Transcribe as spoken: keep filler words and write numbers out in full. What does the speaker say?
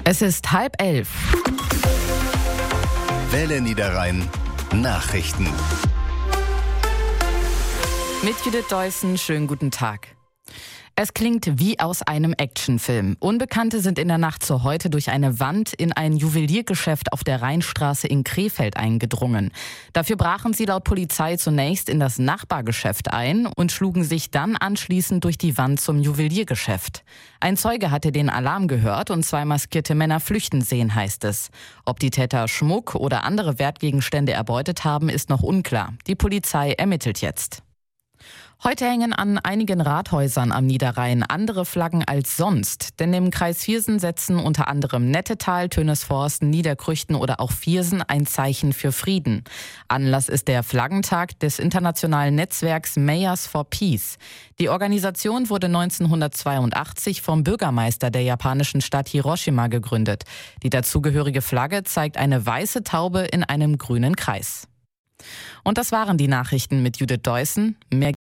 Es ist halb elf. Welle Niederrhein Nachrichten. Mit Judith Deussen, schönen guten Tag. Es klingt wie aus einem Actionfilm. Unbekannte sind in der Nacht zu heute durch eine Wand in ein Juweliergeschäft auf der Rheinstraße in Krefeld eingedrungen. Dafür brachen sie laut Polizei zunächst in das Nachbargeschäft ein und schlugen sich dann anschließend durch die Wand zum Juweliergeschäft. Ein Zeuge hatte den Alarm gehört und zwei maskierte Männer flüchten sehen, heißt es. Ob die Täter Schmuck oder andere Wertgegenstände erbeutet haben, ist noch unklar. Die Polizei ermittelt jetzt. Heute hängen an einigen Rathäusern am Niederrhein andere Flaggen als sonst. Denn im Kreis Viersen setzen unter anderem Nettetal, Tönesforst, Niederkrüchten oder auch Viersen ein Zeichen für Frieden. Anlass ist der Flaggentag des internationalen Netzwerks Mayors for Peace. Die Organisation wurde neunzehnhundertzweiundachtzig vom Bürgermeister der japanischen Stadt Hiroshima gegründet. Die dazugehörige Flagge zeigt eine weiße Taube in einem grünen Kreis. Und das waren die Nachrichten mit Judith Deussen. Mehr